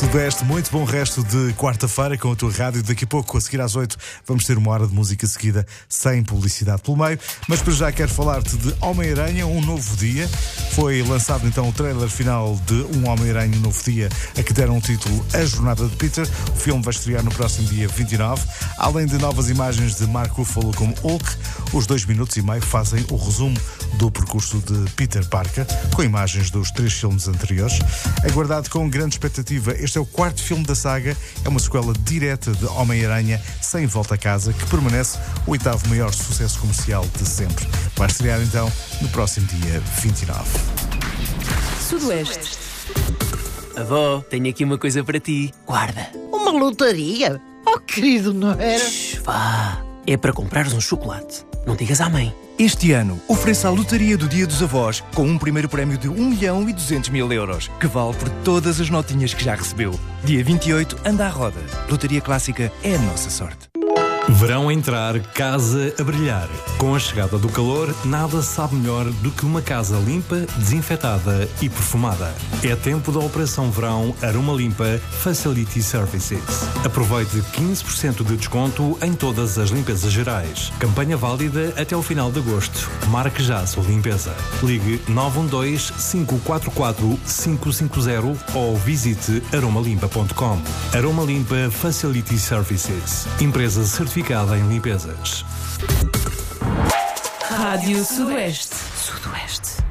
Sudoeste, muito bom resto de quarta-feira com a tua rádio. Daqui a pouco, a seguir às 8, vamos ter uma hora de música seguida sem publicidade pelo meio. Mas para já quero falar-te de Homem-Aranha, um novo dia. Foi lançado então o trailer final de Um Homem-Aranha, um novo dia, a que deram o título A Jornada de Peter. O filme vai estrear no próximo dia 29. Além de novas imagens de Mark Ruffalo como Hulk, os 2 minutos e meio fazem o resumo do percurso de Peter Parker, com imagens dos 3 filmes anteriores. Aguardado com grande expectativa, este é o 4º filme da saga, é uma sequela direta de Homem-Aranha Sem Volta a Casa, que permanece o 8º maior sucesso comercial de sempre. Vai estrear então no próximo dia 29. Sudoeste. Avó, tenho aqui uma coisa para ti. Guarda. Uma lotaria? Oh, querido, não era? Shhh, vá. É para comprares um chocolate. Não digas à mãe. Este ano, ofereça a lotaria do Dia dos Avós com um primeiro prémio de 1.200.000 euros, que vale por todas as notinhas que já recebeu. Dia 28, anda à roda. Lotaria Clássica é a nossa sorte. Verão a entrar, casa a brilhar. Com a chegada do calor, nada sabe melhor do que uma casa limpa, desinfetada e perfumada. É tempo da Operação Verão Aroma Limpa Facility Services. Aproveite 15% de desconto em todas as limpezas gerais. Campanha válida até o final de agosto. Marque já a sua limpeza. Ligue 912-544-550 ou visite aromalimpa.com. Aroma Limpa Facility Services. Empresa certificada em limpezas. Rádio Sudoeste. Sudoeste.